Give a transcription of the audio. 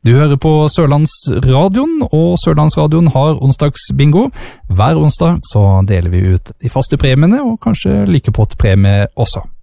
Du hører på Sørlandsradioen, og Sørlandsradioen har onsdagsbingo. Hver onsdag så deler vi ut de faste premiene, og kanskje like på premie også.